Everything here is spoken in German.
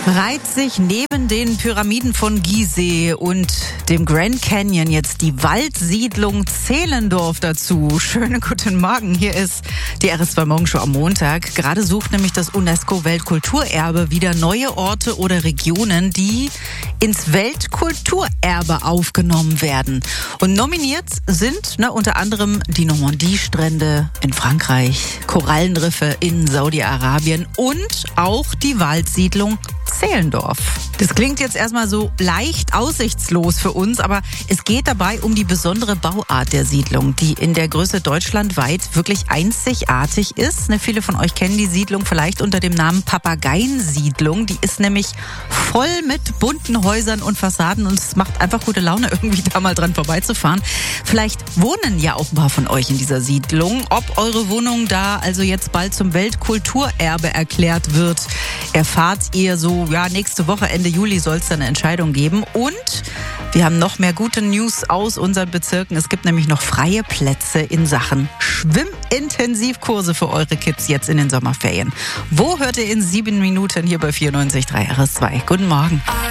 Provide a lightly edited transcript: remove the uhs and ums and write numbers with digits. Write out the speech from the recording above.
Reiht sich neben den Pyramiden von Gizeh und dem Grand Canyon jetzt die Waldsiedlung Zehlendorf dazu. Schönen guten Morgen, hier ist die RS2 Morgenshow am Montag. Gerade sucht nämlich das UNESCO-Weltkulturerbe wieder neue Orte oder Regionen, die ins Weltkulturerbe aufgenommen werden. Und nominiert sind unter anderem die Normandie-Strände in Frankreich, Korallenriffe in Saudi-Arabien und auch die Waldsiedlung Zehlendorf. Das klingt jetzt erstmal so leicht aussichtslos für uns, aber es geht dabei um die besondere Bauart der Siedlung, die in der Größe deutschlandweit wirklich einzigartig ist. Viele von euch kennen die Siedlung vielleicht unter dem Namen Papageiensiedlung. Die ist nämlich voll mit bunten Häusern und Fassaden und es macht einfach gute Laune, irgendwie da mal dran vorbeizufahren. Vielleicht wohnen ja auch ein paar von euch in dieser Siedlung. Ob eure Wohnung da also jetzt bald zum Weltkulturerbe erklärt wird, erfahrt ihr so, nächste Woche, Ende Juli soll es dann eine Entscheidung geben. Und wir haben noch mehr gute News aus unseren Bezirken. Es gibt nämlich noch freie Plätze in Sachen Schwimmintensivkurse für eure Kids jetzt in den Sommerferien. Wo hört ihr in 7 Minuten hier bei 94.3 RS2? Guten Morgen.